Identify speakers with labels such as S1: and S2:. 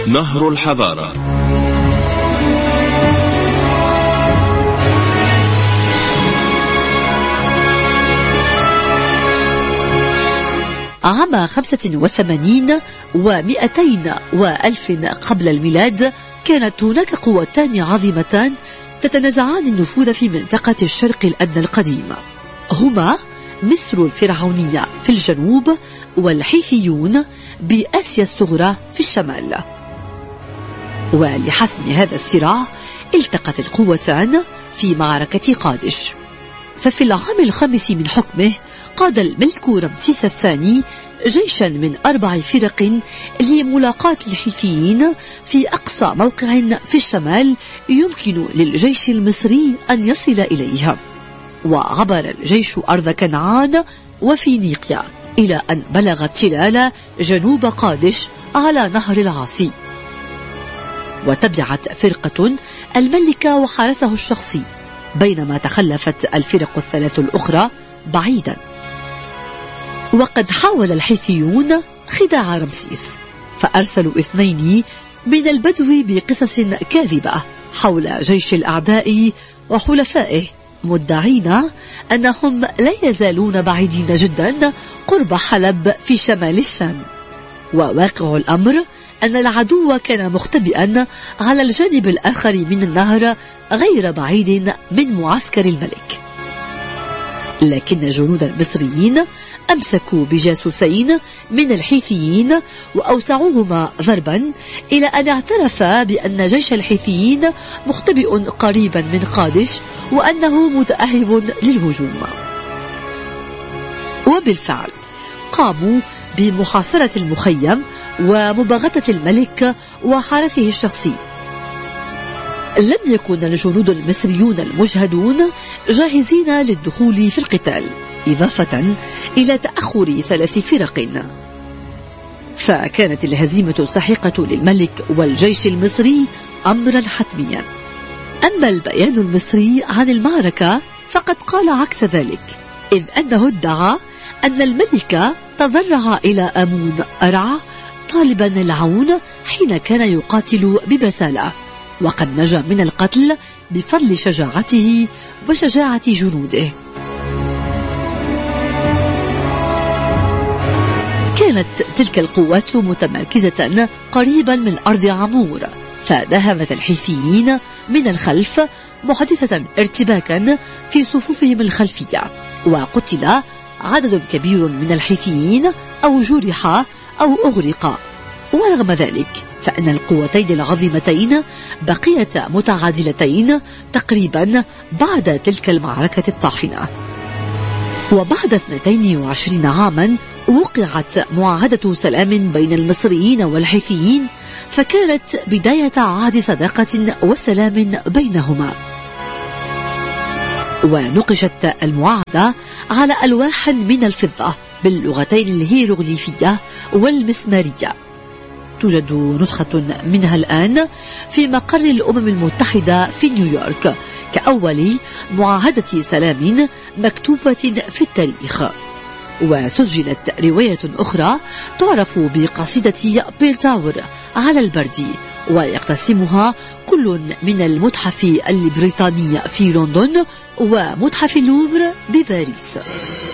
S1: نهر الحضارة.
S2: عام 85 و200 وألف قبل الميلاد كانت هناك قوتان عظيمتان تتنازعان النفوذ في منطقة الشرق الأدنى القديم، هما مصر الفرعونية في الجنوب والحيثيون بآسيا الصغرى في الشمال. ولحسم هذا الصراع التقت القوتان في معركة قادش. ففي العام 5 من حكمه قاد الملك رمسيس الثاني جيشا من 4 فرق لملاقاة الحيثيين في أقصى موقع في الشمال يمكن للجيش المصري أن يصل إليه. وعبر الجيش أرض كنعان وفينيقيا إلى أن بلغ تلال جنوب قادش على نهر العاصي. وتبعت فرقة الملك وحارسه الشخصي، بينما تخلفت الفرق الثلاث الأخرى بعيدا. وقد حاول الحيثيون خداع رمسيس، فأرسلوا 2 من البدو بقصص كاذبة حول جيش الأعداء وحلفائه، مدعين أنهم لا يزالون بعيدين جدا قرب حلب في شمال الشام. وواقع الأمر أن العدو كان مختبئا على الجانب الآخر من النهر غير بعيد من معسكر الملك. لكن الجنود المصريين أمسكوا بجاسوسين من الحيثيين وأوسعوهما ضربا إلى أن اعترف بأن جيش الحيثيين مختبئ قريبا من قادش وأنه متأهب للهجوم. وبالفعل قاموا بمحاصرة المخيم ومباغتة الملك وحارسه الشخصي. لم يكن الجنود المصريون المجهدون جاهزين للدخول في القتال، إضافة إلى تأخر 3 فرق، فكانت الهزيمة الساحقة للملك والجيش المصري أمرا حتميا. أما البيان المصري عن المعركة فقد قال عكس ذلك، إذ أنه ادعى أن الملك تضرع إلى آمون أرع طالبا العون حين كان يقاتل ببسالة، وقد نجا من القتل بفضل شجاعته وشجاعة جنوده. كانت تلك القوات متمركزة قريبا من أرض عمور، فذهبت الحيثيين من الخلف محدثة ارتباكا في صفوفهم الخلفية، وقتل عدد كبير من الحيثيين أو جرح أو أغرق. ورغم ذلك فإن القوتين العظيمتين بقيتا متعادلتين تقريبا بعد تلك المعركة الطاحنة. وبعد 22 عاما وقعت معاهدة سلام بين المصريين والحيثيين، فكانت بداية عهد صداقة وسلام بينهما. ونقشت المعاهدة على ألواح من الفضة باللغتين الهيروغليفية والمسمارية. توجد نسخة منها الآن في مقر الأمم المتحدة في نيويورك كأول معاهدة سلام مكتوبة في التاريخ. وسجلت رواية أخرى تعرف بقصيدة بيلتاور على البردي، ويقتسمها كل من المتحف البريطاني في لندن ومتحف اللوفر بباريس.